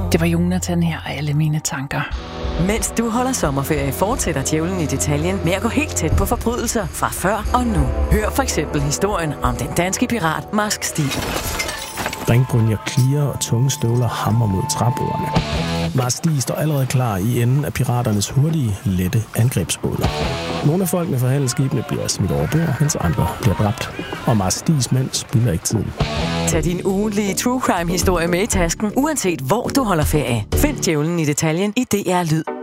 Det var Jonathan her og alle mine tanker. Mens du holder sommerferie, fortsætter Djævlen i detaljen med at gå helt tæt på forbrydelser fra før og nu. Hør for eksempel historien om den danske pirat Marsk Stig. Ringbrynjer klirer og tunge støvler hamrer mod træbordene. Marsk Stig står allerede klar i enden af piraternes hurtige, lette angrebsbåde. Nogle af folkene fra handelsskibene bliver smidt over bord, mens andre bliver dræbt. Og Marsk Stigs mænd spilder ikke tiden. Tag din ugentlige True Crime-historie med i tasken, uanset hvor du holder ferie. Find Djævlen i detaljen i DR Lyd.